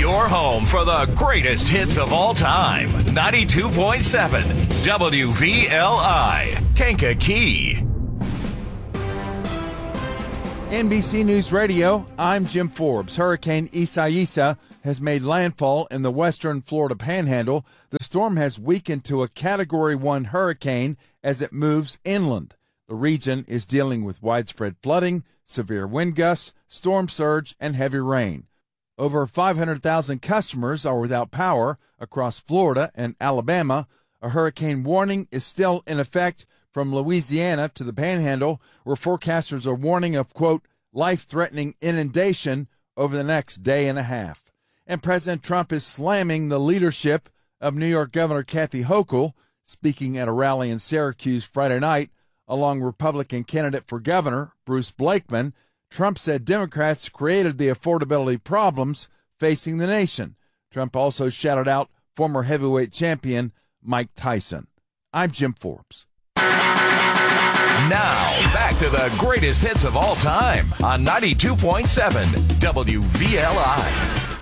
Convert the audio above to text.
Your home for the greatest hits of all time. 92.7 WVLI, Kankakee. NBC News Radio, I'm Jim Forbes. Hurricane Isaias has made landfall in the western Florida Panhandle. The storm has weakened to a Category 1 hurricane as it moves inland. The region is dealing with widespread flooding, severe wind gusts, storm surge, and heavy rain. Over 500,000 customers are without power across Florida and Alabama. A hurricane warning is still in effect from Louisiana to the Panhandle, where forecasters are warning of, quote, life-threatening inundation over the next day and a half. And President Trump is slamming the leadership of New York Governor Kathy Hochul, speaking at a rally in Syracuse Friday night, along Republican candidate for governor Bruce Blakeman. Trump said Democrats created the affordability problems facing the nation. Trump also shouted out former heavyweight champion Mike Tyson. I'm Jim Forbes. Now, back to the greatest hits of all time on 92.7 WVLI.